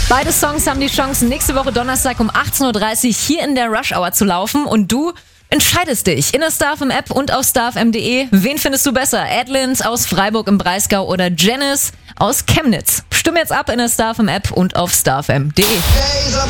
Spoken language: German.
Beide Songs haben die Chance, nächste Woche Donnerstag um 18.30 Uhr hier in der Rush Hour zu laufen und du entscheidest dich in der StarFM App und auf starfm.de. Wen findest du besser? Adlins aus Freiburg im Breisgau oder Janice aus Chemnitz? Stimme jetzt ab in der StarFM App und auf starfm.de.